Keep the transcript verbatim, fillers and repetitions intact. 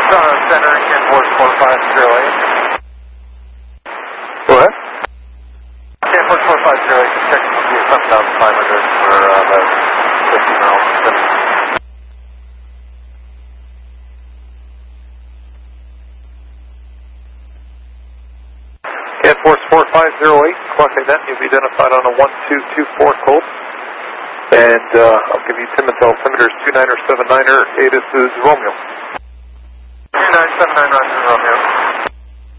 uh, center, ten force four five zero eight. Go ahead. ten force four five zero eight, check seven thousand five hundred for uh, about fifty miles. ten force four five zero eight, clock ident, you'll be identified on a one two two four code. And uh, I'll give you Tim and altimeters two niner seven niner, A, this is Romeo.